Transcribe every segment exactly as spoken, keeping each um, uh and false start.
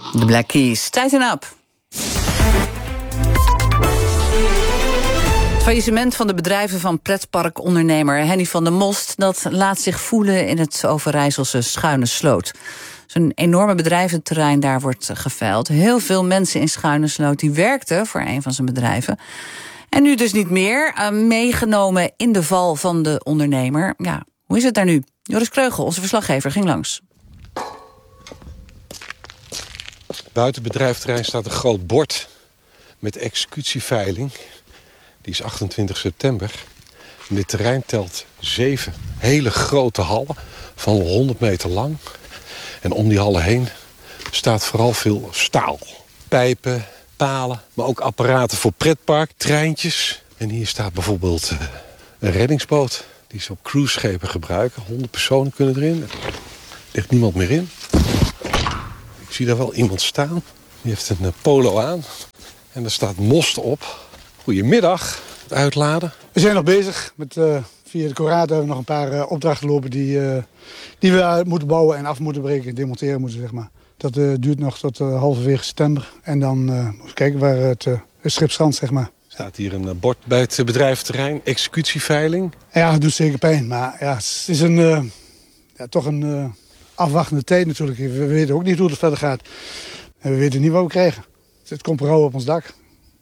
De Black Keys. Tighten up. Het faillissement van de bedrijven van pretparkondernemer Henny van der Most, dat laat zich voelen in het Overijsselse Schuine Sloot. Zo'n enorme bedrijventerrein daar wordt geveild. Heel veel mensen in Schuine Sloot die werkten voor een van zijn bedrijven. En nu dus niet meer. Uh, meegenomen in de val van de ondernemer. Ja, hoe is het daar nu? Joris Kreugel, onze verslaggever, ging langs. Buiten het bedrijventerrein staat een groot bord met executieveiling. Die is achtentwintig september. En dit terrein telt zeven hele grote hallen van honderd meter lang. En om die hallen heen staat vooral veel staal. Pijpen, palen, maar ook apparaten voor pretpark, treintjes. En hier staat bijvoorbeeld uh, een reddingsboot die ze op cruiseschepen gebruiken. honderd personen kunnen erin. Er ligt niemand meer in. Ik zie daar wel iemand staan. Die heeft een uh, polo aan. En er staat Most op. Goedemiddag, het uitladen. We zijn nog bezig met uh, via de Corrado hebben we nog een paar uh, opdrachten lopen die, uh, die we uh, moeten bouwen en af moeten breken, demonteren moeten, zeg maar. Dat uh, duurt nog tot uh, halverwege september. En dan uh, moeten we kijken waar het, uh, het schip strandt, zeg maar. Staat hier een uh, bord bij het bedrijventerrein, executieveiling. Ja, het doet zeker pijn. Maar ja, het is een, uh, ja, toch een uh, afwachtende tijd natuurlijk. We weten ook niet hoe het verder gaat. En we weten niet wat we krijgen. Het komt rauw op ons dak.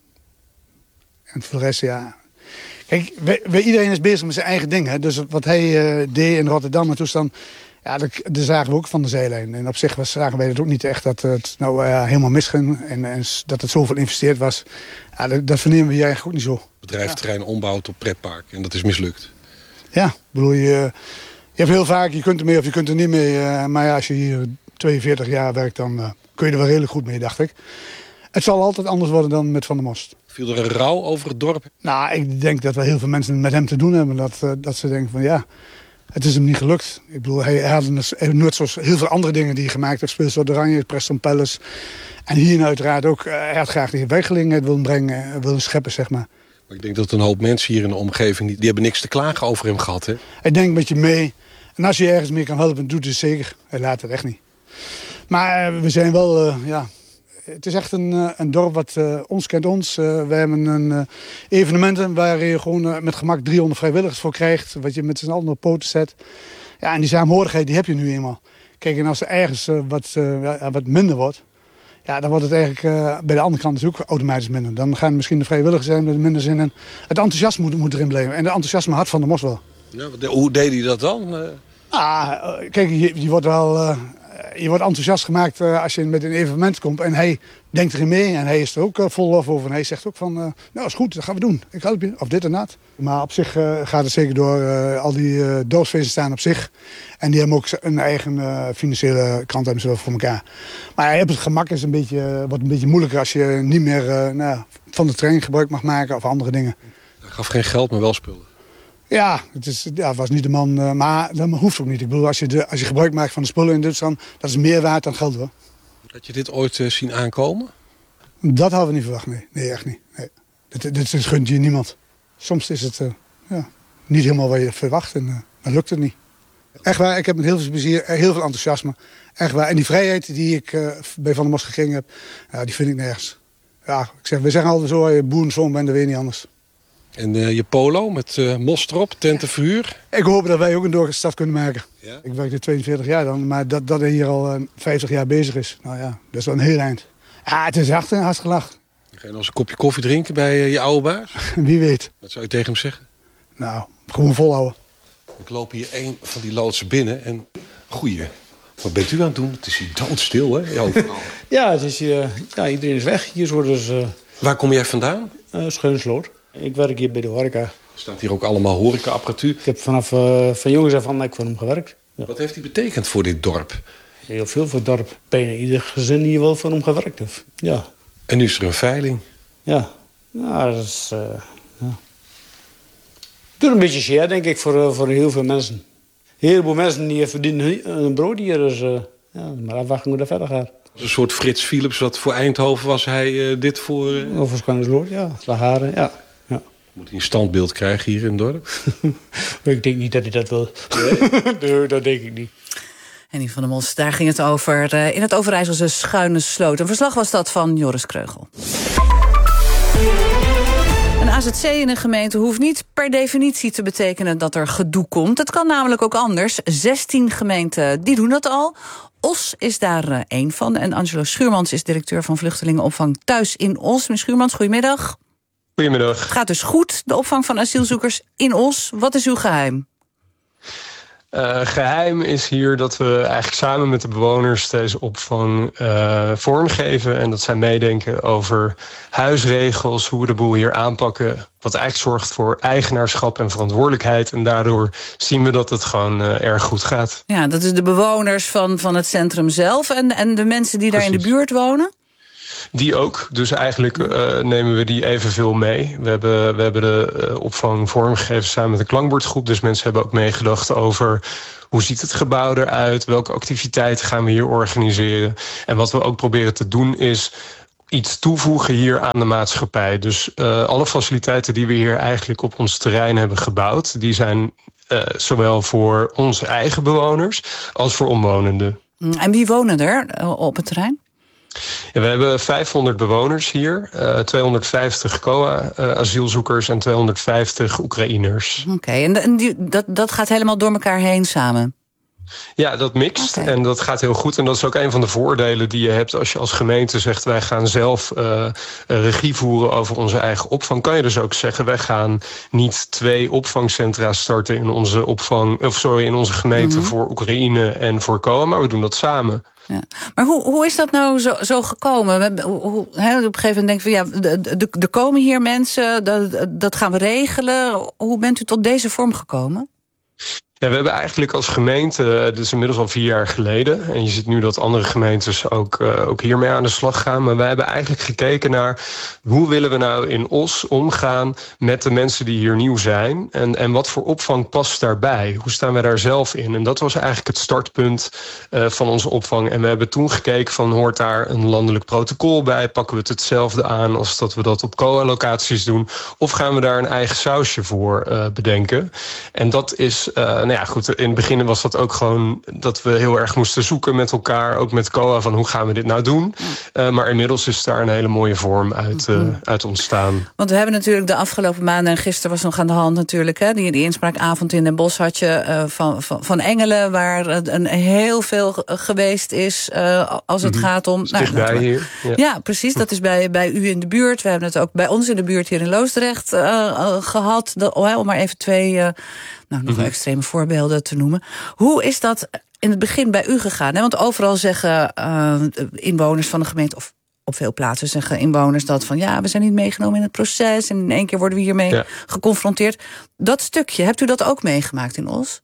En voor de rest, ja... Kijk, wij, wij, iedereen is bezig met zijn eigen ding. Hè? Dus wat hij uh, deed in Rotterdam en toestand... Ja, dat, dat zagen we ook van de zijlijn. En op zich was, zagen wij het ook niet echt dat het nou uh, helemaal misging. En, en dat het zoveel geïnvesteerd was. Ja, dat, dat vernemen we hier eigenlijk ook niet zo. Bedrijventerrein ombouwt tot pretpark. En dat is mislukt. Ja, bedoel je... Je hebt heel vaak, je kunt er mee of je kunt er niet mee. Uh, maar ja, als je hier tweeënveertig jaar werkt, dan uh, kun je er wel redelijk goed mee, dacht ik. Het zal altijd anders worden dan met Van der Most. Viel er een rouw over het dorp? Nou, ik denk dat wel heel veel mensen met hem te doen hebben. Dat, uh, dat ze denken van ja, het is hem niet gelukt. Ik bedoel, hij, hij had een, nooit zoals heel veel andere dingen die hij gemaakt heeft. Speels wat Oranje, Preston Palace. En hier uiteraard ook. Uh, hij had graag die werkgelegenheid willen brengen, uh, willen scheppen, zeg maar. Maar ik denk dat een hoop mensen hier in de omgeving, die, die hebben niks te klagen over hem gehad, hè? Hij denkt met je mee. En als je ergens mee kan helpen, doet het zeker. Hij laat het echt niet. Maar uh, we zijn wel, uh, ja... Het is echt een, een dorp wat uh, ons kent ons. Uh, we hebben een uh, evenementen waar je gewoon uh, met gemak driehonderd vrijwilligers voor krijgt. Wat je met z'n allen op poten zet. Ja, en die saamhorigheid die heb je nu eenmaal. Kijk, en als er ergens uh, wat, uh, wat minder wordt... Ja, dan wordt het eigenlijk uh, bij de andere kant dus ook automatisch minder. Dan gaan misschien de vrijwilligers zijn met minder zin in. Het enthousiasme moet, moet erin blijven. En de enthousiasme had Van der Most wel. Ja, hoe deed hij dat dan? Uh... Ah, kijk, je, je wordt wel... Uh, Je wordt enthousiast gemaakt uh, als je met een evenement komt. En hij denkt erin mee. En hij is er ook uh, vol lof over. En hij zegt ook van, uh, nou is goed, dat gaan we doen. Ik help je. Of dit en dat. Maar op zich uh, gaat het zeker door. Uh, al die uh, dorpsfeesten staan op zich. En die hebben ook een eigen uh, financiële kant hebben ze wel voor elkaar. Maar het gemak is een beetje, uh, wordt een beetje moeilijker als je niet meer uh, nou, van de trein gebruik mag maken. Of andere dingen. Hij gaf geen geld, maar wel spullen. Ja, het, is, ja, het was niet de man, uh, maar dat hoeft ook niet. Ik bedoel, als je, de, als je gebruik maakt van de spullen in Duitsland, dat is meer waard dan geld, hoor. Had je dit ooit uh, zien aankomen? Dat hadden we niet verwacht, nee. Nee, echt niet. Nee. Dit, dit, dit gunt je niemand. Soms is het uh, ja, niet helemaal wat je verwacht en uh, dan lukt het niet. Echt waar, ik heb met heel veel plezier, heel veel enthousiasme. Echt waar. En die vrijheid die ik uh, bij Van der Most gekregen heb, uh, die vind ik nergens. Ja, ik zeg, we zeggen altijd zo, als je boerenzoon bent, dan weet je niet anders. En uh, je polo met uh, Most erop, tentenverhuur? Ik hoop dat wij ook een doorstart kunnen maken. Ja? Ik werk er tweeënveertig jaar dan, maar dat, dat hij hier al uh, vijftig jaar bezig is. Nou ja, dat is wel een heel eind. Ja, het is echt een hartstikke lach. Ga je nog eens een kopje koffie drinken bij uh, je oude baas? Wie weet. Wat zou je tegen hem zeggen? Nou, gewoon volhouden. Ik loop hier een van die loodsen binnen en... Goeie, wat bent u aan het doen? Het is hier doodstil, hè? Ja, ja, het is hier, ja, iedereen is weg. Hier wordt dus... Uh, Waar kom jij vandaan? Uh, Schuine Sloot. Ik werk hier bij de horeca. Er staat hier ook allemaal horeca-apparatuur. Ik heb vanaf uh, van jongens af aan voor hem gewerkt. Ja. Wat heeft hij betekend voor dit dorp? Heel veel voor het dorp. Bijna ieder gezin hier wel voor hem gewerkt heeft. Ja. En nu is er een veiling. Ja. Nou, dat is... Uh, ja. Doet een beetje zeer, denk ik, voor, uh, voor heel veel mensen. Heel veel mensen die verdienen een brood hier. Dus uh, ja, maar afwachten hoe dat verder gaat. Een soort Frits Philips, wat voor Eindhoven was hij uh, dit voor... Uh... Over Schuine Sloot, ja. Slagharen, ja. ja. Moet hij een standbeeld krijgen hier in het dorp? Ik denk niet dat hij dat wil. Nee, nee dat denk ik niet. Henny van der Most, daar ging het over uh, in het Overijsselse Schuine Sloot. Een verslag was dat van Joris Kreugel. Een A Z C in een gemeente hoeft niet per definitie te betekenen dat er gedoe komt. Het kan namelijk ook anders. zestien gemeenten die doen dat al. Os is daar uh, één van. En Angelo Schuurmans is directeur van vluchtelingenopvang Thuis in Os. Meneer Schuurmans, goedemiddag. Goedemiddag. Het gaat dus goed, de opvang van asielzoekers in Os. Wat is uw geheim? Uh, geheim is hier dat we eigenlijk samen met de bewoners deze opvang uh, vormgeven. En dat zij meedenken over huisregels, hoe we de boel hier aanpakken. Wat eigenlijk zorgt voor eigenaarschap en verantwoordelijkheid. En daardoor zien we dat het gewoon uh, erg goed gaat. Ja, dat is de bewoners van, van het centrum zelf en, en de mensen die daar Precies. in de buurt wonen? Die ook. Dus eigenlijk uh, nemen we die evenveel mee. We hebben, we hebben de uh, opvang vormgegeven samen met de klankbordgroep. Dus mensen hebben ook meegedacht over hoe ziet het gebouw eruit? Welke activiteiten gaan we hier organiseren? En wat we ook proberen te doen is iets toevoegen hier aan de maatschappij. Dus uh, alle faciliteiten die we hier eigenlijk op ons terrein hebben gebouwd, die zijn uh, zowel voor onze eigen bewoners als voor omwonenden. En wie wonen er uh, op het terrein? Ja, we hebben vijfhonderd bewoners hier, uh, tweehonderdvijftig C O A-asielzoekers uh, en tweehonderdvijftig Oekraïners. Oké, okay, en, en die, dat, dat gaat helemaal door elkaar heen samen? Ja, dat mixt okay. en dat gaat heel goed. En dat is ook een van de voordelen die je hebt als je als gemeente zegt, wij gaan zelf uh, regie voeren over onze eigen opvang. Kan je dus ook zeggen, wij gaan niet twee opvangcentra starten in onze opvang, of sorry, in onze gemeente mm-hmm. voor Oekraïne en voor C O A, maar we doen dat samen. Ja. Maar hoe, hoe is dat nou zo, zo gekomen? Hoe, he, op een gegeven moment denk je van ja, er komen hier mensen, dat, dat gaan we regelen. Hoe bent u tot deze vorm gekomen? Ja, we hebben eigenlijk als gemeente, dus inmiddels al vier jaar geleden, en je ziet nu dat andere gemeentes ook, uh, ook hiermee aan de slag gaan, maar wij hebben eigenlijk gekeken naar hoe willen we nou in Os omgaan met de mensen die hier nieuw zijn en, en wat voor opvang past daarbij? Hoe staan we daar zelf in? En dat was eigenlijk het startpunt uh, van onze opvang. En we hebben toen gekeken van hoort daar een landelijk protocol bij? Pakken we het hetzelfde aan als dat we dat op C O A-locaties doen? Of gaan we daar een eigen sausje voor uh, bedenken? En dat is Uh, Nou ja, goed, in het begin was dat ook gewoon dat we heel erg moesten zoeken met elkaar, ook met C O A, van hoe gaan we dit nou doen? Uh, maar inmiddels is daar een hele mooie vorm uit, uh, uit ontstaan. Want we hebben natuurlijk de afgelopen maanden, en gisteren was nog aan de hand natuurlijk, hè, die, die inspraakavond in Den Bosch had je uh, van, van, van Engelen, waar een heel veel geweest is uh, als het mm-hmm. gaat om. Nou, dichtbij we, hier. Ja. ja, precies. Dat is bij, bij u in de buurt. We hebben het ook bij ons in de buurt hier in Loosdrecht uh, uh, gehad. De, oh, om maar even twee Uh, Nou, nog mm-hmm. extreme voorbeelden te noemen. Hoe is dat in het begin bij u gegaan? Want overal zeggen uh, inwoners van de gemeente, of op veel plaatsen zeggen inwoners dat van ja, we zijn niet meegenomen in het proces en in één keer worden we hiermee ja. geconfronteerd. Dat stukje, hebt u dat ook meegemaakt in Os?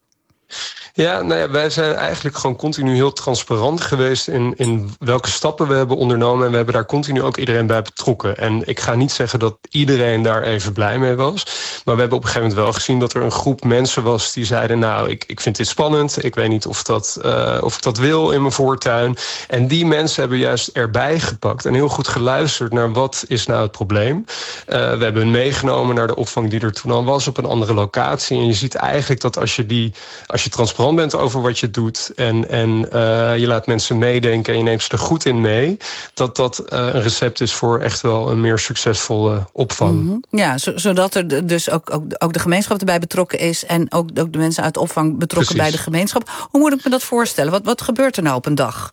Ja, nou ja, wij zijn eigenlijk gewoon continu heel transparant geweest in, in welke stappen we hebben ondernomen. En we hebben daar continu ook iedereen bij betrokken. En ik ga niet zeggen dat iedereen daar even blij mee was. Maar we hebben op een gegeven moment wel gezien dat er een groep mensen was die zeiden, nou, ik, ik vind dit spannend. Ik weet niet of, dat, uh, of ik dat wil in mijn voortuin. En die mensen hebben juist erbij gepakt en heel goed geluisterd naar wat is nou het probleem. Uh, we hebben hen meegenomen naar de opvang die er toen al was op een andere locatie. En je ziet eigenlijk dat als je die, als je transparant bent over wat je doet en, en uh, je laat mensen meedenken en je neemt ze er goed in mee, dat dat uh, een recept is voor echt wel een meer succesvolle opvang. Mm-hmm. Ja, zo, zodat er dus ook, ook, ook de gemeenschap erbij betrokken is en ook, ook de mensen uit de opvang betrokken Precies. bij de gemeenschap. Hoe moet ik me dat voorstellen? Wat, wat gebeurt er nou op een dag?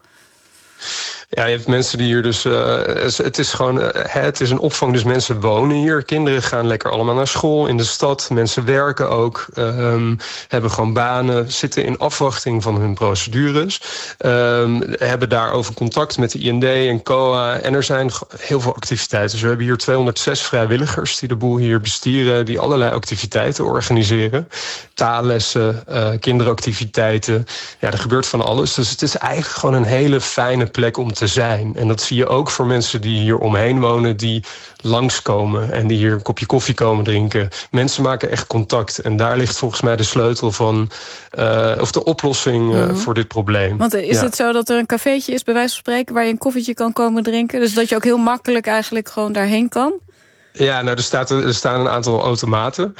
Ja, je hebt mensen die hier dus Uh, het is gewoon uh, het is een opvang, dus mensen wonen hier. Kinderen gaan lekker allemaal naar school in de stad. Mensen werken ook, um, hebben gewoon banen, zitten in afwachting van hun procedures. Um, hebben daarover contact met de I N D en C O A. En er zijn heel veel activiteiten. Dus we hebben hier tweehonderdzes vrijwilligers die de boel hier bestieren, die allerlei activiteiten organiseren. Taallessen, uh, kinderactiviteiten. Ja, er gebeurt van alles. Dus het is eigenlijk gewoon een hele fijne plek om te zijn. En dat zie je ook voor mensen die hier omheen wonen, die langskomen en die hier een kopje koffie komen drinken. Mensen maken echt contact. En daar ligt volgens mij de sleutel van, uh, of de oplossing uh, mm-hmm. voor dit probleem. Want is ja. het zo dat er een cafeetje is, bij wijze van spreken, waar je een koffietje kan komen drinken? Dus dat je ook heel makkelijk eigenlijk gewoon daarheen kan? Ja, nou, er, staat, er staan een aantal automaten.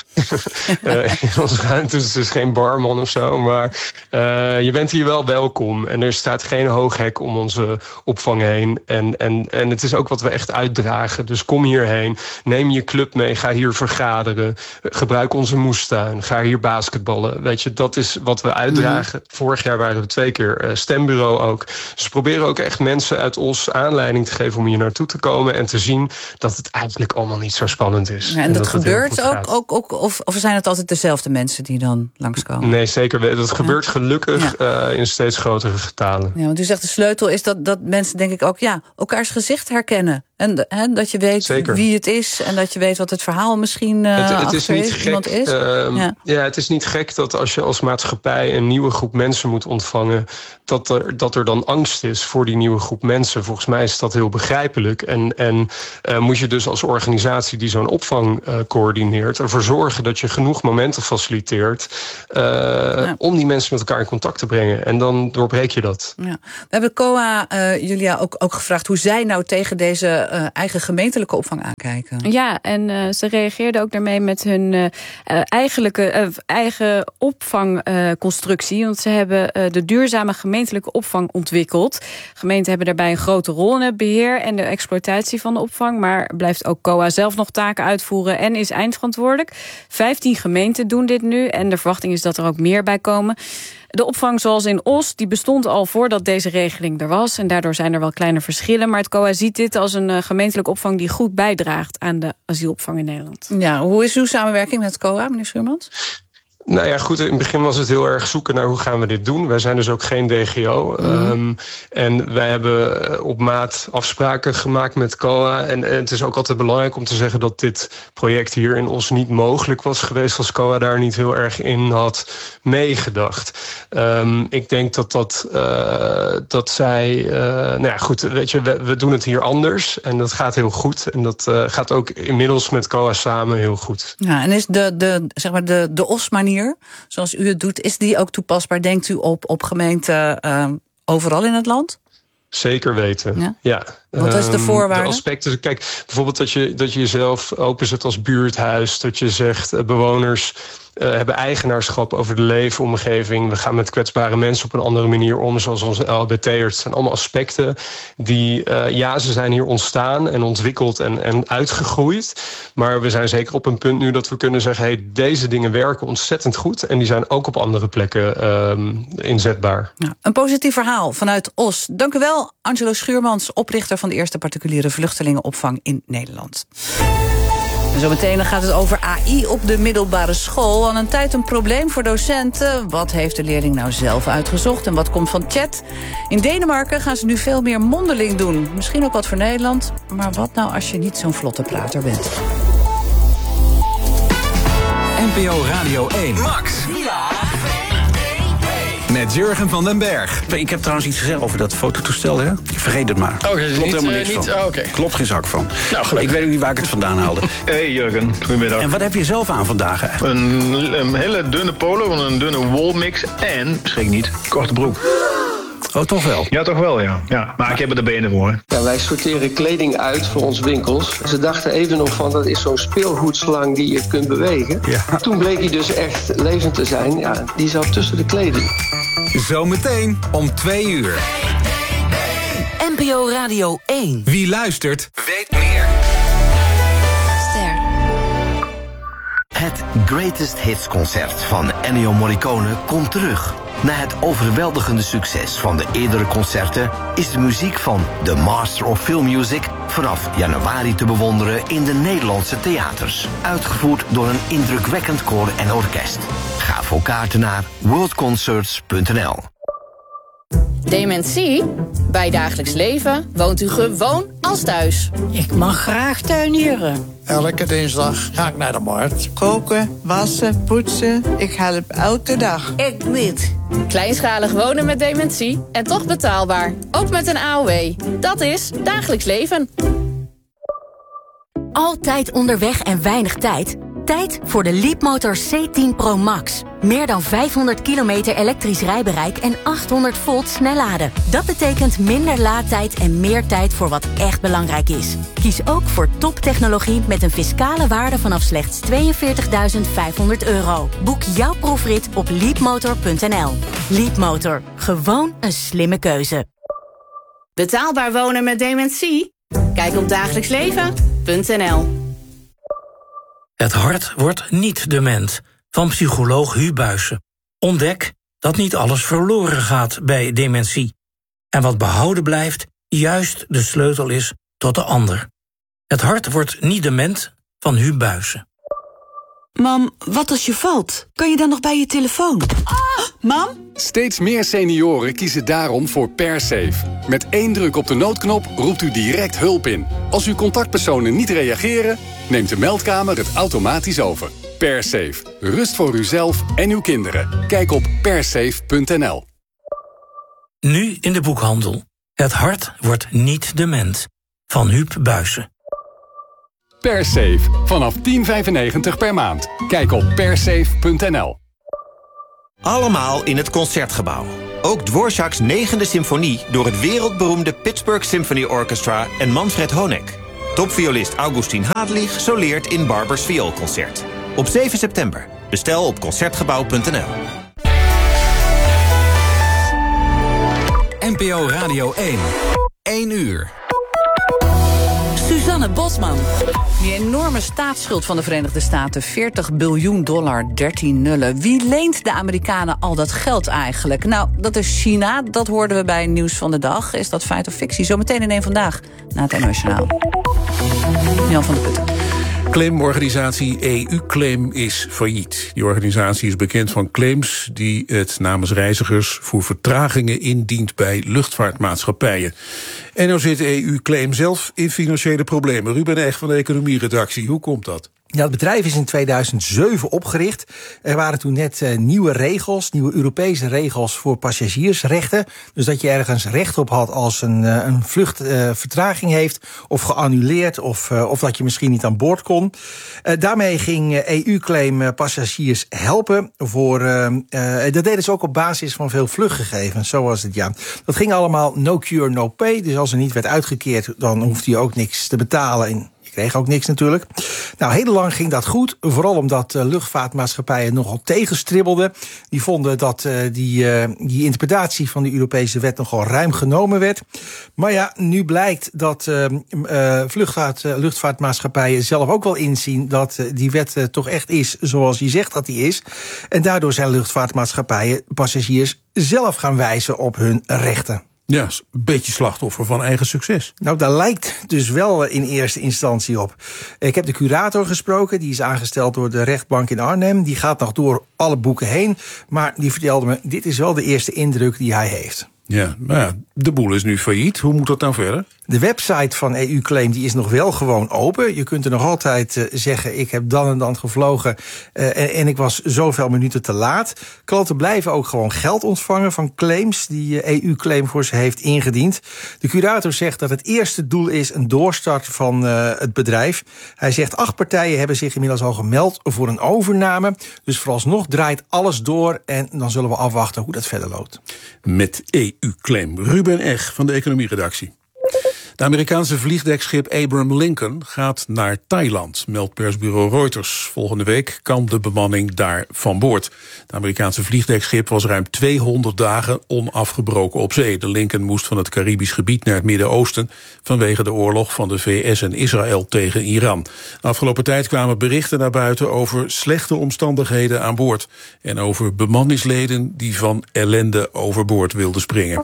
uh, in onze ruimte, dus het is geen barman of zo. Maar uh, je bent hier wel welkom. En er staat geen hoog hek om onze opvang heen. En, en, en het is ook wat we echt uitdragen. Dus kom hierheen, neem je club mee, ga hier vergaderen. Gebruik onze moestuin, ga hier basketballen. Weet je, dat is wat we uitdragen. Mm. Vorig jaar waren we twee keer uh, stembureau ook. Dus we proberen ook echt mensen uit Os aanleiding te geven om hier naartoe te komen. En te zien dat het eigenlijk allemaal niet zo spannend is. Ja, en, en dat, dat gebeurt ook, ook, ook of, of zijn het altijd dezelfde mensen die dan langskomen? Nee, zeker. Dat gebeurt ja. gelukkig ja. uh, in steeds grotere getalen. Ja, want u zegt de sleutel is dat, dat mensen denk ik ook ja, elkaars gezicht herkennen. En he, dat je weet Zeker. wie het is en dat je weet wat het verhaal misschien uh, het, het is niet is, gek, iemand is. Uh, ja. ja, het is niet gek dat als je als maatschappij een nieuwe groep mensen moet ontvangen, dat er, dat er dan angst is voor die nieuwe groep mensen. Volgens mij is dat heel begrijpelijk. En, en uh, moet je dus als organisatie die zo'n opvang uh, coördineert ervoor zorgen dat je genoeg momenten faciliteert uh, ja. om die mensen met elkaar in contact te brengen. En dan doorbreek je dat. Ja. We hebben C O A, uh, Julia, ook, ook gevraagd hoe zij nou tegen deze Uh, eigen gemeentelijke opvang aankijken. Ja, en uh, ze reageerden ook daarmee met hun uh, eigenlijke, uh, eigen opvangconstructie. Uh, want ze hebben uh, de duurzame gemeentelijke opvang ontwikkeld. Gemeenten hebben daarbij een grote rol in het beheer en de exploitatie van de opvang. Maar blijft ook C O A zelf nog taken uitvoeren en is eindverantwoordelijk. Vijftien gemeenten doen dit nu en de verwachting is dat er ook meer bij komen. De opvang zoals in Os, die bestond al voordat deze regeling er was. En daardoor zijn er wel kleine verschillen. Maar het C O A ziet dit als een uh, gemeentelijke opvang die goed bijdraagt aan de asielopvang in Nederland. Ja, hoe is uw samenwerking met het C O A, meneer Schuurmans? Nou ja, goed, in het begin was het heel erg zoeken naar hoe gaan we dit doen. Wij zijn dus ook geen D G O. Mm. Um, en wij hebben op maat afspraken gemaakt met C O A. En, en het is ook altijd belangrijk om te zeggen dat dit project hier in Os niet mogelijk was geweest als C O A daar niet heel erg in had meegedacht. Um, ik denk dat, dat, uh, dat zij... Uh, nou ja, goed, weet je, we, we doen het hier anders. En dat gaat heel goed. En dat uh, gaat ook inmiddels met C O A samen heel goed. Ja, en is de, de, zeg maar de, de Os-manier, zoals u het doet, is die ook toepasbaar, denkt u, op, op gemeenten uh, overal in het land? Zeker weten, ja. ja. Wat is de voorwaarde? De aspecten, kijk, bijvoorbeeld dat je, dat je jezelf openzet als buurthuis. Dat je zegt, uh, bewoners uh, hebben eigenaarschap over de leefomgeving. We gaan met kwetsbare mensen op een andere manier om, zoals onze L H B T'ers. Het zijn allemaal aspecten die, uh, ja, ze zijn hier ontstaan en ontwikkeld en, en uitgegroeid. Maar we zijn zeker op een punt nu dat we kunnen zeggen, hey, deze dingen werken ontzettend goed. En die zijn ook op andere plekken um, inzetbaar. Ja, een positief verhaal vanuit Os. Dank u wel, Angelo Schuurmans, oprichter van de eerste particuliere vluchtelingenopvang in Nederland. En zometeen gaat het over A I op de middelbare school. Al een tijd een probleem voor docenten. Wat heeft de leerling nou zelf uitgezocht en wat komt van chat? In Denemarken gaan ze nu veel meer mondeling doen. Misschien ook wat voor Nederland. Maar wat nou als je niet zo'n vlotte prater bent? N P O Radio één. Max. Met Jurgen van den Berg. Ik heb trouwens iets gezegd over dat fototoestel, hè? Vergeet het maar. Oké, okay, klopt niet, helemaal niks uh, van. Niet, oh, okay. Klopt geen zak van. Nou, gelukkig. Ik weet ook niet waar ik het vandaan haalde. Hey Jurgen, goedemiddag. En wat heb je zelf aan vandaag eigenlijk? Een, een hele dunne polo, een dunne woolmix en, schrik niet, korte broek. Oh, toch wel? Ja, toch wel, ja. ja maar ik heb er de benen voor. Ja, wij sorteren kleding uit voor onze winkels. Ze dachten even nog van, dat is zo'n speelgoedslang die je kunt bewegen. Ja. Toen bleek hij dus echt levend te zijn. Ja, die zat tussen de kleding. Zometeen om twee uur. N P O Radio één. Wie luistert, weet meer. Ster. Het Greatest Hits concert van Ennio Morricone komt terug. Na het overweldigende succes van de eerdere concerten is de muziek van The Master of Film Music vanaf januari te bewonderen in de Nederlandse theaters. Uitgevoerd door een indrukwekkend koor en orkest. Ga voor kaarten naar worldconcerts punt n l. Dementie? Bij dagelijks leven woont u gewoon als thuis. Ik mag graag tuinieren. Elke dinsdag ga ik naar de markt. Koken, wassen, poetsen. Ik help elke dag. Ik niet. Kleinschalig wonen met dementie en toch betaalbaar. Ook met een A O W. Dat is dagelijks leven. Altijd onderweg en weinig tijd? Tijd voor de Leapmotor C tien Pro Max. Meer dan vijfhonderd kilometer elektrisch rijbereik en achthonderd volt snelladen. Dat betekent minder laadtijd en meer tijd voor wat echt belangrijk is. Kies ook voor toptechnologie met een fiscale waarde vanaf slechts tweeënveertigduizend vijfhonderd euro. Boek jouw proefrit op leapmotor punt n l. Leapmotor. Gewoon een slimme keuze. Betaalbaar wonen met dementie? Kijk op dagelijksleven punt n l. Het hart wordt niet dement, van psycholoog Huub Buijsen. Ontdek dat niet alles verloren gaat bij dementie. En wat behouden blijft, juist de sleutel is tot de ander. Het hart wordt niet dement, van Huub Buijsen. Mam, wat als je valt? Kan je dan nog bij je telefoon? Ah, mam? Steeds meer senioren kiezen daarom voor PerSafe. Met één druk op de noodknop roept u direct hulp in. Als uw contactpersonen niet reageren, neemt de meldkamer het automatisch over. PerSafe. Rust voor uzelf en uw kinderen. Kijk op persafe punt n l. Nu in de boekhandel. Het hart wordt niet dement, van Huub Buijsen. PerSafe. Vanaf tien vijfennegentig per maand. Kijk op persafe punt n l. Allemaal in het Concertgebouw. Ook Dvorak's negende symfonie door het wereldberoemde Pittsburgh Symphony Orchestra en Manfred Honeck. Topviolist Augustin Hadlich soleert in Barbers Vioolconcert. Op zeven september. Bestel op concertgebouw punt n l. N P O Radio één. één uur. Suzanne Bosman. Die enorme staatsschuld van de Verenigde Staten, veertig biljoen dollar, dertien nullen. Wie leent de Amerikanen al dat geld eigenlijk? Nou, dat is China, dat hoorden we bij Nieuws van de Dag. Is dat feit of fictie? Zometeen in één Vandaag, na het N O S Journaal. Jan van der Putten. Claimorganisatie E U-Claim is failliet. Die organisatie is bekend van claims die het namens reizigers voor vertragingen indient bij luchtvaartmaatschappijen. En nou zit E U-Claim zelf in financiële problemen. Ruben Eg van de economieredactie, hoe komt dat? Ja, het bedrijf is in tweeduizend zeven opgericht. Er waren toen net uh, nieuwe regels, nieuwe Europese regels voor passagiersrechten. Dus dat je ergens recht op had als een, uh, een vlucht uh, vertraging heeft of geannuleerd of, uh, of dat je misschien niet aan boord kon. Uh, daarmee ging uh, E U-Claim uh, passagiers helpen. Voor, uh, uh, dat deden ze ook op basis van veel vluchtgegevens, zo was het ja. Dat ging allemaal no cure, no pay. Dus als er niet werd uitgekeerd, dan hoefde je ook niks te betalen in. Je kreeg ook niks natuurlijk. Nou, heel lang ging dat goed. Vooral omdat uh, luchtvaartmaatschappijen nogal tegenstribbelden. Die vonden dat uh, die, uh, die interpretatie van de Europese wet nogal ruim genomen werd. Maar ja, nu blijkt dat uh, uh, vluchtvaart, uh, luchtvaartmaatschappijen zelf ook wel inzien dat uh, die wet uh, toch echt is zoals die zegt dat die is. En daardoor zijn luchtvaartmaatschappijen passagiers zelf gaan wijzen op hun rechten. Ja, een beetje slachtoffer van eigen succes. Nou, daar lijkt dus wel in eerste instantie op. Ik heb de curator gesproken, die is aangesteld door de rechtbank in Arnhem. Die gaat nog door alle boeken heen, maar die vertelde me, dit is wel de eerste indruk die hij heeft. Ja, maar ja, de boel is nu failliet. Hoe moet dat nou verder? De website van E U-Claim die is nog wel gewoon open. Je kunt er nog altijd uh, zeggen, ik heb dan en dan gevlogen uh, en, en ik was zoveel minuten te laat. Klanten blijven ook gewoon geld ontvangen van claims die uh, E U-Claim voor ze heeft ingediend. De curator zegt dat het eerste doel is een doorstart van uh, het bedrijf. Hij zegt, acht partijen hebben zich inmiddels al gemeld voor een overname. Dus vooralsnog draait alles door en dan zullen we afwachten hoe dat verder loopt. Met E U-Claim. Ruben Eg van de economieredactie. Het Amerikaanse vliegdekschip Abraham Lincoln gaat naar Thailand, meldt persbureau Reuters. Volgende week kan de bemanning daar van boord. Het Amerikaanse vliegdekschip was ruim tweehonderd dagen onafgebroken op zee. De Lincoln moest van het Caribisch gebied naar het Midden-Oosten vanwege de oorlog van de V S en Israël tegen Iran. De afgelopen tijd kwamen berichten naar buiten over slechte omstandigheden aan boord en over bemanningsleden die van ellende overboord wilden springen.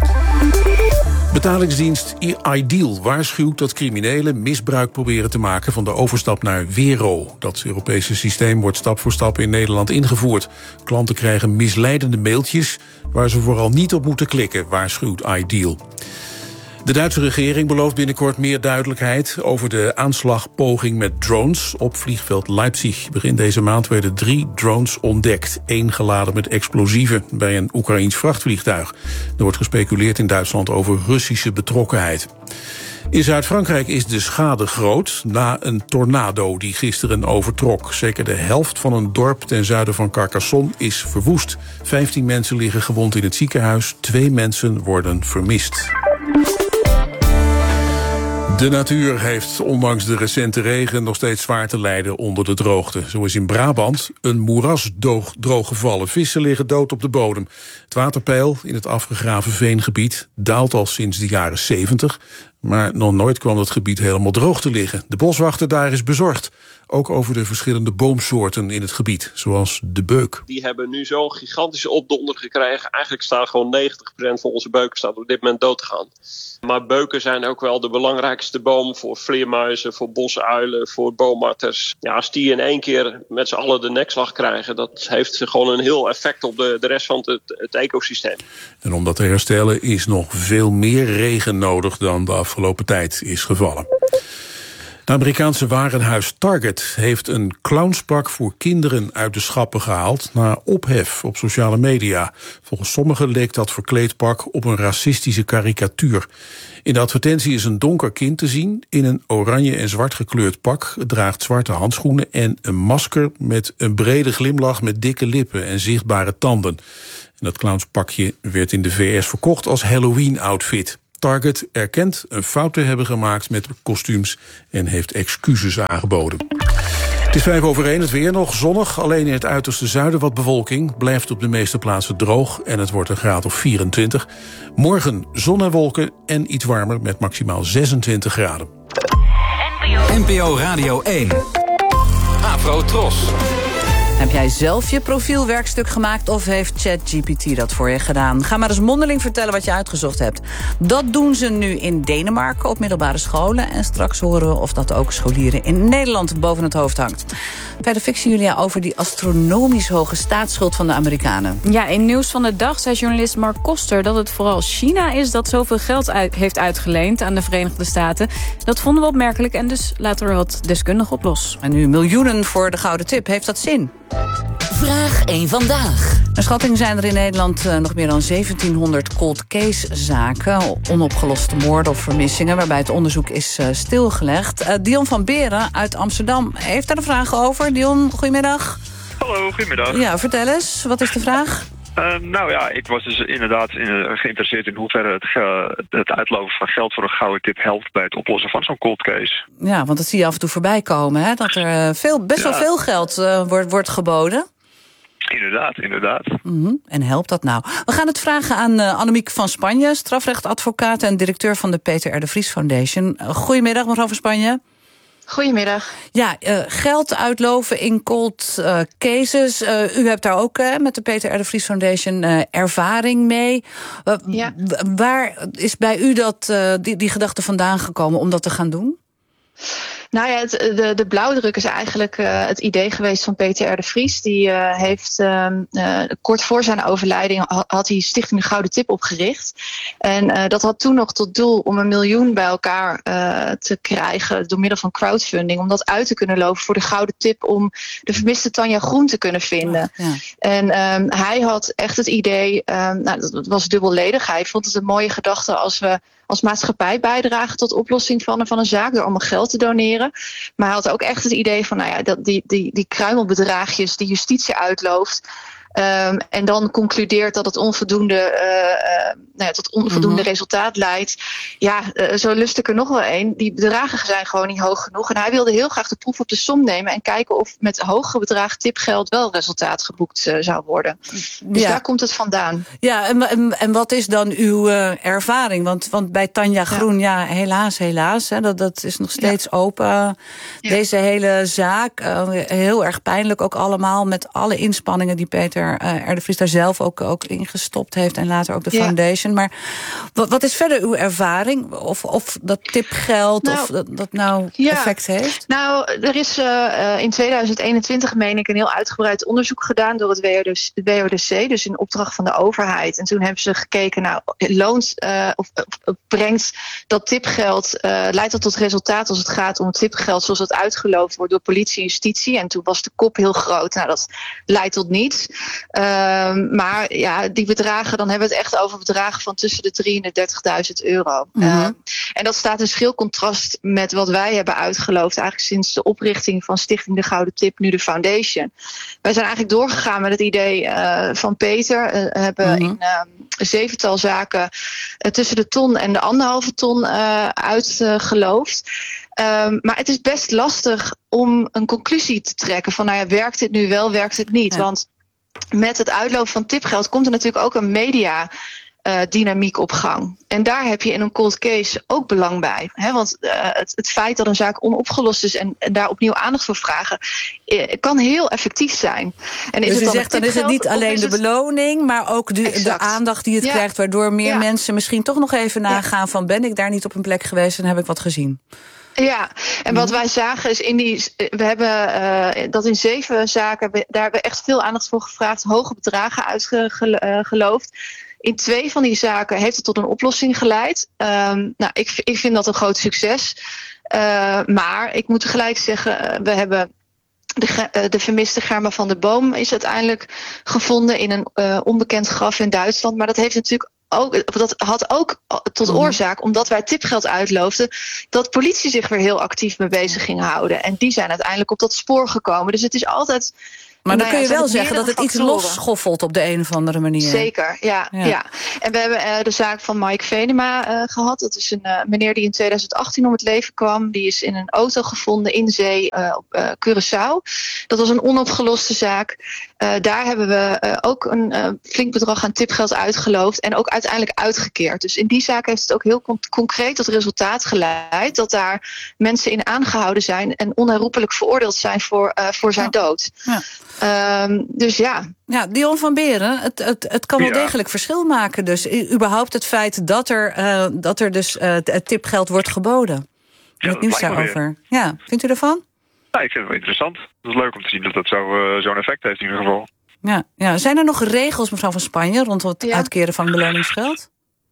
Betalingsdienst iDeal waarschuwt dat criminelen misbruik proberen te maken van de overstap naar Wero. Dat Europese systeem wordt stap voor stap in Nederland ingevoerd. Klanten krijgen misleidende mailtjes waar ze vooral niet op moeten klikken, waarschuwt iDeal. De Duitse regering belooft binnenkort meer duidelijkheid over de aanslagpoging met drones op vliegveld Leipzig. Begin deze maand werden drie drones ontdekt. Eén geladen met explosieven bij een Oekraïens vrachtvliegtuig. Er wordt gespeculeerd in Duitsland over Russische betrokkenheid. In Zuid-Frankrijk is de schade groot na een tornado die gisteren overtrok. Zeker de helft van een dorp ten zuiden van Carcassonne is verwoest. Vijftien mensen liggen gewond in het ziekenhuis. Twee mensen worden vermist. De natuur heeft ondanks de recente regen nog steeds zwaar te lijden onder de droogte. Zo is in Brabant een moeras droog gevallen. Vissen liggen dood op de bodem. Het waterpeil in het afgegraven veengebied daalt al sinds de jaren zeventig. Maar nog nooit kwam het gebied helemaal droog te liggen. De boswachter daar is bezorgd. Ook over de verschillende boomsoorten in het gebied, zoals de beuk. Die hebben nu zo'n gigantische opdonder gekregen. Eigenlijk staat gewoon negentig procent van onze beuken staat op dit moment dood te gaan. Maar beuken zijn ook wel de belangrijkste boom voor vleermuizen, voor bosuilen, voor boomatters. Ja, als die in één keer met z'n allen de nekslag krijgen, dat heeft gewoon een heel effect op de, de rest van het, het ecosysteem. En om dat te herstellen is nog veel meer regen nodig dan de afgelopen tijd is gevallen. Het Amerikaanse warenhuis Target heeft een clownspak voor kinderen uit de schappen gehaald na ophef op sociale media. Volgens sommigen leek dat verkleedpak op een racistische karikatuur. In de advertentie is een donker kind te zien in een oranje en zwart gekleurd pak. Het draagt zwarte handschoenen en een masker met een brede glimlach met dikke lippen en zichtbare tanden. En dat clownspakje werd in de V S verkocht als Halloween-outfit. Target erkent een fout te hebben gemaakt met kostuums en heeft excuses aangeboden. Het is vijf over één, het weer nog zonnig. Alleen in het uiterste zuiden wat bewolking. Blijft op de meeste plaatsen droog en het wordt een graad of vierentwintig. Morgen zon en wolken en iets warmer met maximaal zesentwintig graden. N P O Radio één. Afro Tros. Heb jij zelf je profielwerkstuk gemaakt of heeft ChatGPT dat voor je gedaan? Ga maar eens mondeling vertellen wat je uitgezocht hebt. Dat doen ze nu in Denemarken op middelbare scholen. En straks horen we of dat ook scholieren in Nederland boven het hoofd hangt. Verder fictie Julia over die astronomisch hoge staatsschuld van de Amerikanen. Ja, in Nieuws van de Dag zei journalist Mark Koster dat het vooral China is dat zoveel geld uit, heeft uitgeleend aan de Verenigde Staten. Dat vonden we opmerkelijk en dus laten we er wat deskundig op los. En nu miljoenen voor de gouden tip. Heeft dat zin? Vraag één vandaag. Naar schatting zijn er in Nederland uh, nog meer dan zeventienhonderd cold case zaken. Onopgeloste moorden of vermissingen waarbij het onderzoek is uh, stilgelegd. Uh, Dion van Beren uit Amsterdam heeft daar een vraag over. Dion, goedemiddag. Hallo, goedemiddag. Ja, vertel eens. Wat is de vraag? Uh, nou ja, ik was dus inderdaad in, uh, geïnteresseerd in hoeverre het, uh, het uitlopen van geld voor een gouden tip helpt bij het oplossen van zo'n cold case. Ja, want dat zie je af en toe voorbij komen, hè? Dat er uh, veel, best ja. wel veel geld uh, wordt, wordt geboden. Inderdaad, inderdaad. Mm-hmm. En helpt dat nou? We gaan het vragen aan uh, Annemiek van Spanje, strafrechtadvocaat en directeur van de Peter R. de Vries Foundation. Uh, goedemiddag, mevrouw van Spanje. Goedemiddag. Ja, uh, geld uitloven in cold uh, cases. Uh, u hebt daar ook uh, met de Peter R. de Vries Foundation uh, ervaring mee. Uh, ja. Waar is bij u dat, uh, die, die gedachte vandaan gekomen om dat te gaan doen? Nou ja, het, de, de blauwdruk is eigenlijk uh, het idee geweest van Peter R. de Vries. Die uh, heeft uh, uh, kort voor zijn overlijding had hij Stichting de Gouden Tip opgericht. En uh, dat had toen nog tot doel om een miljoen bij elkaar uh, te krijgen door middel van crowdfunding. Om dat uit te kunnen lopen voor de Gouden Tip om de vermiste Tanja Groen te kunnen vinden. Ja. En um, hij had echt het idee, um, nou, dat was dubbelledig. Hij vond het een mooie gedachte als we als maatschappij bijdragen tot oplossing van, van een zaak door allemaal geld te doneren. Maar hij had ook echt het idee van nou ja, dat die, die, die kruimelbedraagjes die justitie uitlooft. Um, en dan concludeert dat het onvoldoende, uh, uh, nou ja, tot onvoldoende mm-hmm. resultaat leidt. Ja, uh, zo lust ik er nog wel een. Die bedragen zijn gewoon niet hoog genoeg. En hij wilde heel graag de proef op de som nemen en kijken of met hogere bedrag tipgeld wel resultaat geboekt uh, zou worden. Dus ja. daar komt het vandaan. Ja, en, en, en wat is dan uw uh, ervaring? Want, want bij Tanja Groen, ja, ja helaas, helaas. Hè, dat, dat is nog steeds ja. open. Ja. Deze hele zaak, uh, heel erg pijnlijk ook allemaal met alle inspanningen die Peter Peter uh, R. de Vries daar zelf ook, ook in gestopt heeft en later ook de Ja. foundation. Maar wat, wat is verder uw ervaring? Of, of dat tipgeld Nou, of dat, dat nou ja. effect heeft? Nou, er is uh, in tweeduizend eenentwintig, meen ik, een heel uitgebreid onderzoek gedaan door het W O D C, dus in opdracht van de overheid. En toen hebben ze gekeken, nou, loont uh, of, of brengt dat tipgeld, uh, leidt dat tot resultaat als het gaat om het tipgeld zoals het uitgeloofd wordt door politie en justitie. En toen was de kop heel groot. Nou, dat leidt tot niets. Uh, maar ja, die bedragen, dan hebben we het echt over bedragen van tussen de drie en de dertigduizend euro. Mm-hmm. Uh, en dat staat in schril contrast met wat wij hebben uitgeloofd eigenlijk sinds de oprichting van Stichting De Gouden Tip, nu de Foundation. Wij zijn eigenlijk doorgegaan met het idee uh, van Peter. We uh, hebben mm-hmm. in uh, een zevental zaken uh, tussen de ton en de anderhalve ton uh, uitgeloofd. Um, maar het is best lastig om een conclusie te trekken van, nou ja, werkt dit nu wel, werkt het niet? Ja. Want met het uitlopen van tipgeld komt er natuurlijk ook een media Uh, dynamiek op gang. En daar heb je in een cold case ook belang bij. Hè? Want uh, het, het feit dat een zaak onopgelost is en, en daar opnieuw aandacht voor vragen, uh, kan heel effectief zijn. En is dus het u dan zegt, dan is het niet alleen de beloning, maar ook de, de aandacht die het ja. krijgt, waardoor meer ja. mensen misschien toch nog even nagaan ja. van, ben ik daar niet op een plek geweest en heb ik wat gezien? Ja, en wat wij zagen is in die, we hebben uh, dat in zeven zaken, daar hebben we echt veel aandacht voor gevraagd, hoge bedragen uitgeloofd. In twee van die zaken heeft het tot een oplossing geleid. Um, nou, ik, ik vind dat een groot succes. Uh, maar ik moet tegelijk zeggen, uh, we hebben de, uh, de vermiste Germa van de Boom is uiteindelijk gevonden in een uh, onbekend graf in Duitsland. Maar dat heeft natuurlijk ook, dat had ook tot oorzaak, omdat wij tipgeld uitloofden, dat politie zich weer heel actief mee bezig ging houden. En die zijn uiteindelijk op dat spoor gekomen. Dus het is altijd. Maar dan nou ja, kun je wel zeggen dat het factoren. iets losschoffelt op de een of andere manier. Zeker, ja. ja. ja. En we hebben uh, de zaak van Mike Venema uh, gehad. Dat is een uh, meneer die in tweeduizend achttien om het leven kwam. Die is in een auto gevonden in zee uh, op uh, Curaçao. Dat was een onopgeloste zaak. Uh, daar hebben we uh, ook een uh, flink bedrag aan tipgeld uitgeloofd. En ook uiteindelijk uitgekeerd. Dus in die zaak heeft het ook heel con- concreet tot resultaat geleid. Dat daar mensen in aangehouden zijn en onherroepelijk veroordeeld zijn voor, uh, voor zijn ja. dood. Ja. Um, dus ja. Ja, Dion van Beren, het, het, het kan wel Ja. degelijk verschil maken. Dus überhaupt het feit dat er, uh, dat er dus uh, het tipgeld wordt geboden. Ja, het nieuws lijkt me daarover. Ja, vindt u ervan? Ja, ik vind het wel interessant. Het is leuk om te zien dat dat zo, uh, zo'n effect heeft in ieder geval. Ja, ja. Zijn er nog regels, mevrouw van Spanje, rondom het Ja. uitkeren van beloningsgeld?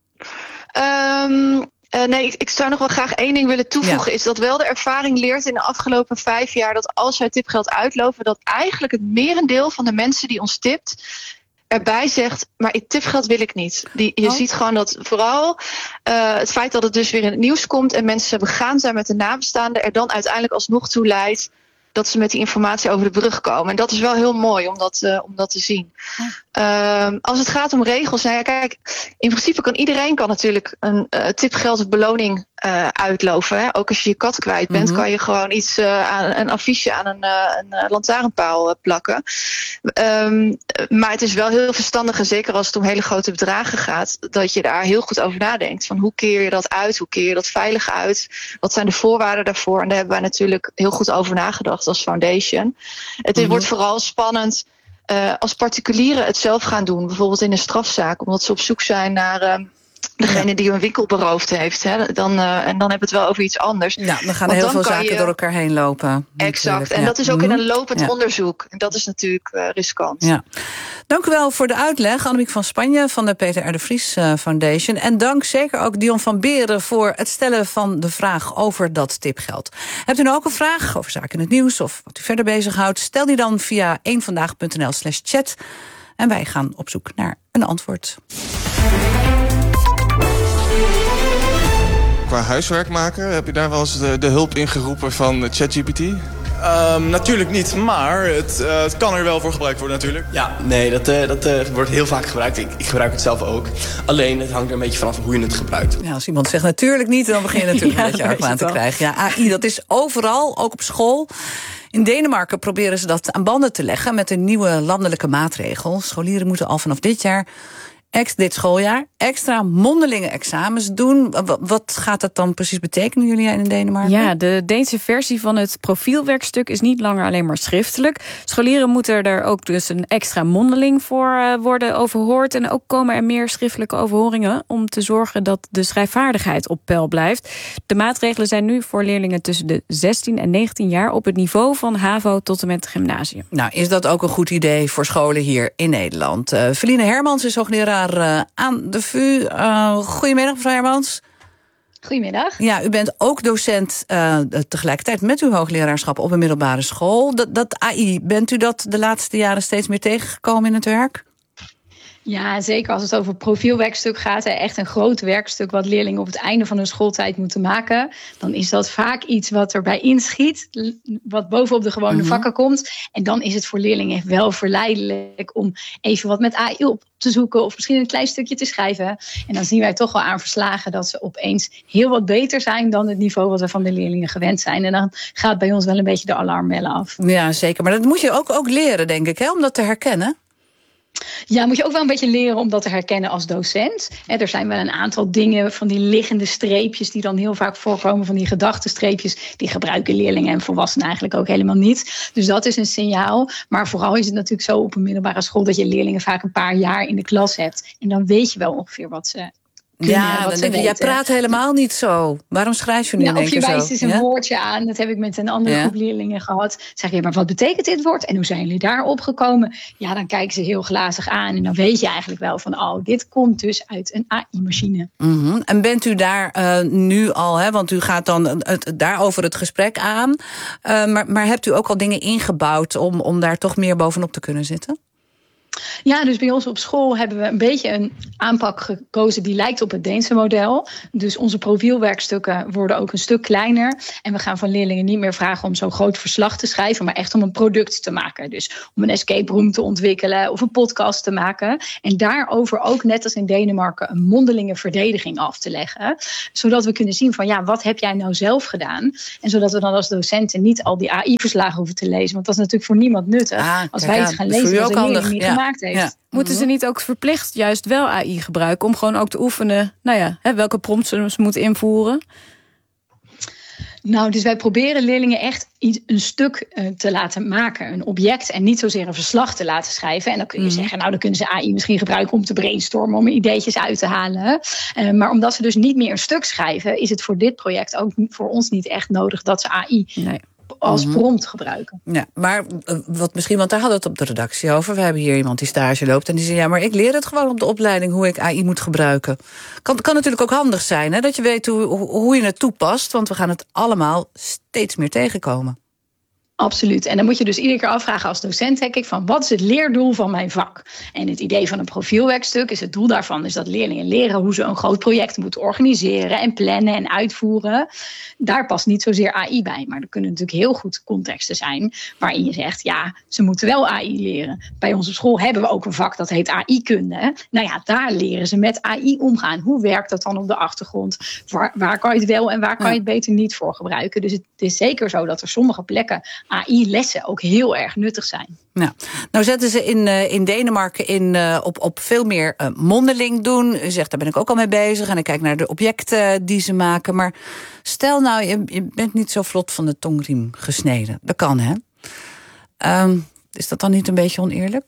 Um, Uh, nee, ik, ik zou nog wel graag één ding willen toevoegen. Ja. Is dat wel de ervaring leert in de afgelopen vijf jaar, dat als wij tipgeld uitloven, dat eigenlijk het merendeel van de mensen die ons tipt erbij zegt, maar tipgeld wil ik niet. Die, je oh. ziet gewoon dat vooral uh, het feit dat het dus weer in het nieuws komt en mensen begaan zijn met de nabestaanden er dan uiteindelijk alsnog toe leidt dat ze met die informatie over de brug komen. En dat is wel heel mooi om dat, uh, om dat te zien. Ja. Uh, als het gaat om regels, nou ja, kijk, in principe kan iedereen kan natuurlijk een uh, tipgeld of beloning uh, uitloven. Hè? Ook als je je kat kwijt bent, mm-hmm. kan je gewoon iets uh, aan een affiche aan een, uh, een uh, lantaarnpaal uh, plakken. Um, maar het is wel heel verstandig, en zeker als het om hele grote bedragen gaat, dat je daar heel goed over nadenkt. Van hoe keer je dat uit? Hoe keer je dat veilig uit? Wat zijn de voorwaarden daarvoor? En daar hebben wij natuurlijk heel goed over nagedacht als foundation. Het mm-hmm. wordt vooral spannend uh, als particulieren het zelf gaan doen. Bijvoorbeeld in een strafzaak. Omdat ze op zoek zijn naar uh, degene ja. die een winkel beroofd heeft. Hè. Dan, uh, en dan hebben we het wel over iets anders. Ja, dan gaan er heel veel zaken je... door elkaar heen lopen. Exact. En ja. dat is ook mm-hmm. in een lopend ja. onderzoek. En dat is natuurlijk uh, riskant. Ja. Dank u wel voor de uitleg, Annemiek van Spanje van de Peter R. de Vries Foundation. En dank zeker ook Dion van Beren voor het stellen van de vraag over dat tipgeld. Hebt u nou ook een vraag over zaken in het nieuws of wat u verder bezighoudt? Stel die dan via eenvandaag.nl slash chat. En wij gaan op zoek naar een antwoord. Qua huiswerk maken, heb je daar wel eens de, de hulp ingeroepen van ChatGPT? Um, natuurlijk niet, maar het, uh, het kan er wel voor gebruikt worden natuurlijk. Ja, nee, dat, uh, dat uh, wordt heel vaak gebruikt. Ik, ik gebruik het zelf ook. Alleen, het hangt er een beetje vanaf hoe je het gebruikt. Ja, als iemand zegt natuurlijk niet, dan begin je natuurlijk ja, een beetje argwaan te krijgen. Ja, A I, dat is overal, ook op school. In Denemarken proberen ze dat aan banden te leggen met een nieuwe landelijke maatregel. Scholieren moeten al vanaf dit jaar ex, dit schooljaar extra mondelinge examens doen. Wat, wat gaat dat dan precies betekenen, Julia, in Denemarken? Ja, de Deense versie van het profielwerkstuk is niet langer alleen maar schriftelijk. Scholieren moeten er ook dus een extra mondeling voor uh, worden overhoord. En ook komen er meer schriftelijke overhoringen om te zorgen dat de schrijfvaardigheid op peil blijft. De maatregelen zijn nu voor leerlingen tussen de zestien en negentien jaar op het niveau van HAVO tot en met gymnasium. Nou, is dat ook een goed idee voor scholen hier in Nederland? Uh, Feline Hermans is hoogleraar uh, aan de V U. Uh, goedemiddag, mevrouw Hermans. Goedemiddag. Ja, u bent ook docent uh, tegelijkertijd met uw hoogleraarschap op een middelbare school. Dat, dat A I, bent u dat de laatste jaren steeds meer tegengekomen in het werk? Ja, zeker als het over profielwerkstuk gaat. Echt een groot werkstuk wat leerlingen op het einde van hun schooltijd moeten maken. Dan is dat vaak iets wat erbij inschiet. Wat bovenop de gewone mm-hmm. vakken komt. En dan is het voor leerlingen wel verleidelijk om even wat met A I op te zoeken. Of misschien een klein stukje te schrijven. En dan zien wij toch wel aan verslagen dat ze opeens heel wat beter zijn dan het niveau wat we van de leerlingen gewend zijn. En dan gaat bij ons wel een beetje de alarmbellen af. Ja, zeker. Maar dat moet je ook, ook leren, denk ik, hè, om dat te herkennen. Ja, moet je ook wel een beetje leren om dat te herkennen als docent. Er zijn wel een aantal dingen van die liggende streepjes die dan heel vaak voorkomen, van die gedachtenstreepjes. Die gebruiken leerlingen en volwassenen eigenlijk ook helemaal niet. Dus dat is een signaal. Maar vooral is het natuurlijk zo op een middelbare school dat je leerlingen vaak een paar jaar in de klas hebt. En dan weet je wel ongeveer wat ze kunnen. Ja, dan denk je, jij praat helemaal niet zo. Waarom schrijf je nu ja, in één keer zo? Of je wijst eens een ja? woordje aan. Dat heb ik met een andere ja? groep leerlingen gehad. Zeg je, maar wat betekent dit woord? En hoe zijn jullie daar opgekomen? Ja, dan kijken ze heel glazig aan. En dan weet je eigenlijk wel van, oh, dit komt dus uit een A I-machine. Mm-hmm. En bent u daar uh, nu al, hè, want u gaat dan het, daarover het gesprek aan. Uh, maar, maar hebt u ook al dingen ingebouwd om, om daar toch meer bovenop te kunnen zitten? Ja, dus bij ons op school hebben we een beetje een aanpak gekozen die lijkt op het Deense model. Dus onze profielwerkstukken worden ook een stuk kleiner. En we gaan van leerlingen niet meer vragen om zo'n groot verslag te schrijven, maar echt om een product te maken. Dus om een escape room te ontwikkelen of een podcast te maken. En daarover ook, net als in Denemarken, een mondelinge verdediging af te leggen. Zodat we kunnen zien van, ja, wat heb jij nou zelf gedaan? En zodat we dan als docenten niet al die A I-verslagen hoeven te lezen. Want dat is natuurlijk voor niemand nuttig. Ah, als wij iets gaan lezen wat een leerling niet ja. gemaakt heeft. Ja. Moeten ze niet ook verplicht juist wel A I gebruiken om gewoon ook te oefenen, nou ja, hè, welke prompts ze moeten invoeren? Nou, dus wij proberen leerlingen echt iets, een stuk uh, te laten maken, een object, en niet zozeer een verslag te laten schrijven. En dan kun je mm. zeggen, nou, dan kunnen ze A I misschien gebruiken om te brainstormen, om ideetjes uit te halen. Uh, maar omdat ze dus niet meer een stuk schrijven, is het voor dit project ook voor ons niet echt nodig dat ze A I nee. als prompt gebruiken. Ja, maar wat misschien, want daar hadden we het op de redactie over. We hebben hier iemand die stage loopt en die zei, ja, maar ik leer het gewoon op de opleiding hoe ik A I moet gebruiken. Kan, kan natuurlijk ook handig zijn, hè, dat je weet hoe, hoe je het toepast, want we gaan het allemaal steeds meer tegenkomen. Absoluut. En dan moet je dus iedere keer afvragen als docent, denk ik, van wat is het leerdoel van mijn vak? En het idee van een profielwerkstuk is, het doel daarvan is dat leerlingen leren hoe ze een groot project moeten organiseren en plannen en uitvoeren. Daar past niet zozeer A I bij. Maar er kunnen natuurlijk heel goed contexten zijn waarin je zegt, ja, ze moeten wel A I leren. Bij onze school hebben we ook een vak dat heet A I-kunde. Nou ja, daar leren ze met A I omgaan. Hoe werkt dat dan op de achtergrond? Waar, waar kan je het wel en waar kan je het beter niet voor gebruiken? Dus het is zeker zo dat er sommige plekken A I-lessen ook heel erg nuttig zijn. Nou, nou zetten ze in, uh, in Denemarken in, uh, op, op veel meer uh, mondeling doen. U zegt, daar ben ik ook al mee bezig. En ik kijk naar de objecten die ze maken. Maar stel nou, je, je bent niet zo vlot van de tongriem gesneden. Dat kan, hè? Um, is dat dan niet een beetje oneerlijk?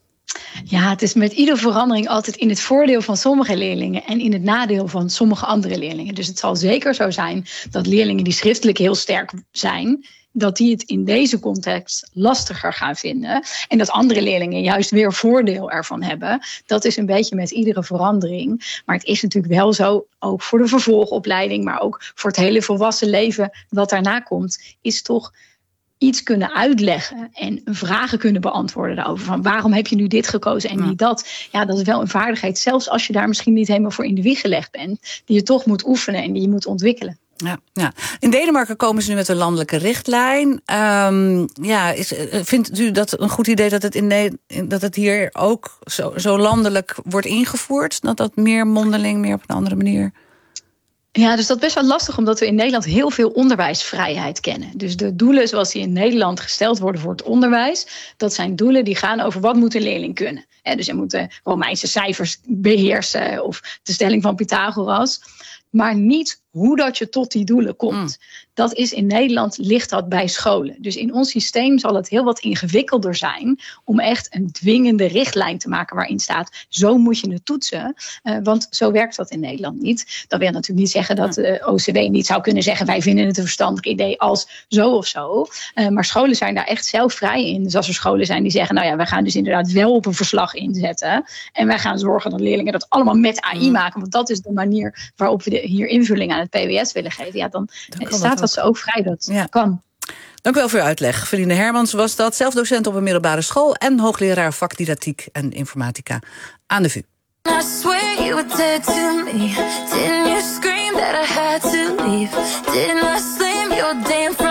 Ja, het is met iedere verandering altijd in het voordeel van sommige leerlingen en in het nadeel van sommige andere leerlingen. Dus het zal zeker zo zijn dat leerlingen die schriftelijk heel sterk zijn, dat die het in deze context lastiger gaan vinden. En dat andere leerlingen juist weer voordeel ervan hebben. Dat is een beetje met iedere verandering. Maar het is natuurlijk wel zo, ook voor de vervolgopleiding, maar ook voor het hele volwassen leven wat daarna komt, is toch iets kunnen uitleggen en vragen kunnen beantwoorden daarover. Van waarom heb je nu dit gekozen en niet dat? Ja, dat is wel een vaardigheid, zelfs als je daar misschien niet helemaal voor in de wieg gelegd bent, die je toch moet oefenen en die je moet ontwikkelen. Ja, ja. In Denemarken komen ze nu met een landelijke richtlijn. Um, ja, is, vindt u dat een goed idee dat het, in de, dat het hier ook zo, zo landelijk wordt ingevoerd? Dat dat meer mondeling, meer op een andere manier? Ja, dus dat is best wel lastig, omdat we in Nederland heel veel onderwijsvrijheid kennen. Dus de doelen zoals die in Nederland gesteld worden voor het onderwijs, dat zijn doelen die gaan over wat moet een leerling kunnen. Dus je moet de Romeinse cijfers beheersen of de stelling van Pythagoras. Maar niet hoe dat je tot die doelen komt. Mm. Dat is in Nederland, ligt dat bij scholen. Dus in ons systeem zal het heel wat ingewikkelder zijn om echt een dwingende richtlijn te maken waarin staat, zo moet je het toetsen. Uh, want zo werkt dat in Nederland niet. Dat wil natuurlijk niet zeggen dat de O C W niet zou kunnen zeggen, wij vinden het een verstandig idee als zo of zo. Uh, maar scholen zijn daar echt zelf vrij in. Dus als er scholen zijn die zeggen, nou ja, wij gaan dus inderdaad wel op een verslag inzetten. En wij gaan zorgen dat leerlingen dat allemaal met A I mm. maken. Want dat is de manier waarop we de, hier invulling aan het P W S willen geven. Ja, dan, dan staat dat, dat ze ook vrij dat ja. kan. Dank u wel voor uw uitleg. Feline Hermans was dat, zelf docent op een middelbare school en hoogleraar vakdidactiek en informatica aan de V U. I swear you were dead to me. Didn't you scream that I had to leave? Didn't I slam your damn